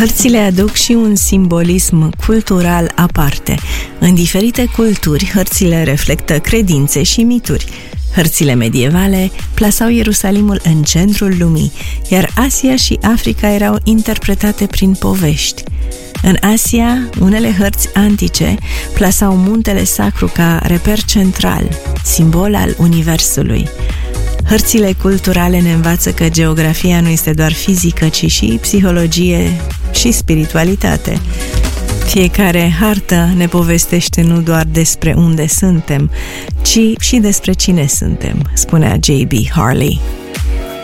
Hărțile aduc și un simbolism cultural aparte. În diferite culturi, hărțile reflectă credințe și mituri. Hărțile medievale plasau Ierusalimul în centrul lumii, iar Asia și Africa erau interpretate prin povești. În Asia, unele hărți antice plasau muntele sacru ca reper central, simbol al universului. Hărțile culturale ne învață că geografia nu este doar fizică, ci și psihologie și spiritualitate. Fiecare hartă ne povestește nu doar despre unde suntem, ci și despre cine suntem, spunea J.B. Harley.